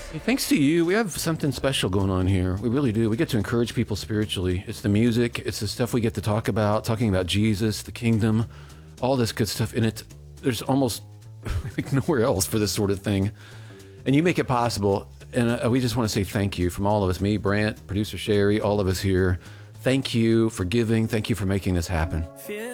Hey, thanks to you, we have something special going on here. We really do. We get to encourage people spiritually. It's the music, it's the stuff we get to talk about, talking about Jesus, the kingdom, all this good stuff in it. There's almost like nowhere else for this sort of thing. And you make it possible. And we just want to say thank you from all of us, me, Brant, producer Sherry, all of us here. Thank you for giving. Thank you for making this happen.